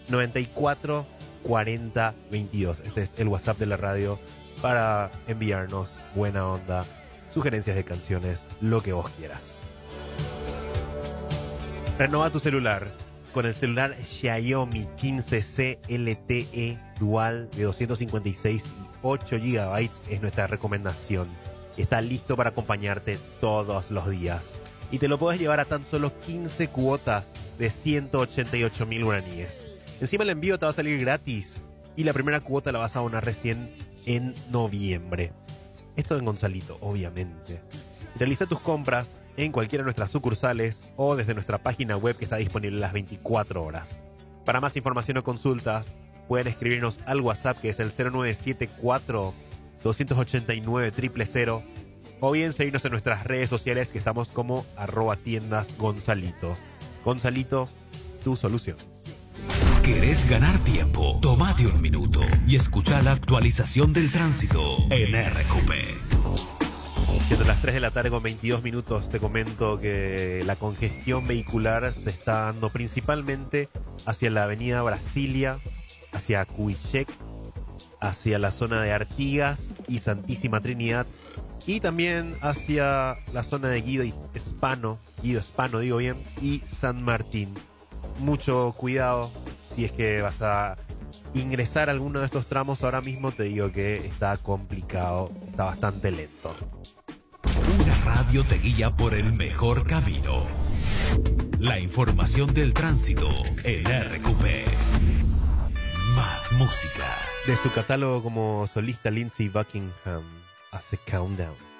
94 40 22. Este es el WhatsApp de la radio para enviarnos buena onda, sugerencias de canciones, lo que vos quieras. Renova tu celular con el celular Xiaomi 15C LTE Dual de 256 y 8 GB. Es nuestra recomendación. Está listo para acompañarte todos los días. Y te lo puedes llevar a tan solo 15 cuotas de 188.000 guaraníes. Encima el envío te va a salir gratis. Y la primera cuota la vas a abonar recién en noviembre. Esto en Gonzalito, obviamente. Realiza tus compras en cualquiera de nuestras sucursales o desde nuestra página web que está disponible las 24 horas. Para más información o consultas, pueden escribirnos al WhatsApp que es el 0974 289 000 o bien seguirnos en nuestras redes sociales que estamos como @tiendasgonzalito. Gonzalito, tu solución. ¿Querés ganar tiempo? Tómate un minuto y escucha la actualización del tránsito en RQP. Siendo las 3 de la tarde con 22 minutos, te comento que la congestión vehicular se está dando principalmente hacia la avenida Brasilia, hacia Cuichec, hacia la zona de Artigas y Santísima Trinidad, y también hacia la zona de Guido Hispano, digo bien, y San Martín. Mucho cuidado si es que vas a ingresar a alguno de estos tramos. Ahora mismo te digo que está complicado, está bastante lento. Una radio te guía por el mejor camino. La información del tránsito en RQP. Más música. De su catálogo como solista, Lindsey Buckingham hace Countdown.